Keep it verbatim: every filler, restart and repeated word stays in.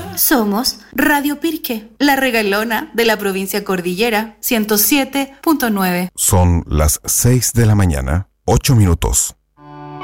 Somos Radio Pirque, la regalona de la provincia Cordillera, ciento siete punto nueve. Son las seis de la mañana, ocho minutos.